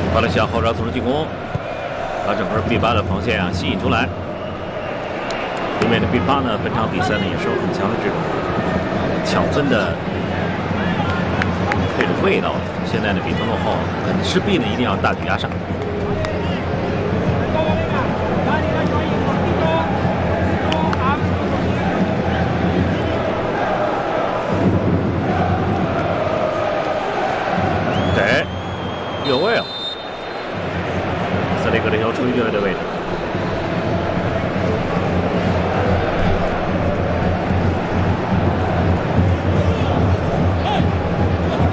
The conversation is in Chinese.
巴伦西亚后场组织进攻，把整个 B8的防线吸引出来。对面的 B8呢，本场比赛呢也是有很强的这种抢分的这种味道。现在呢比分落后，很势必呢一定要大举压上。 有位啊，斯雷格的球出于越位的位置。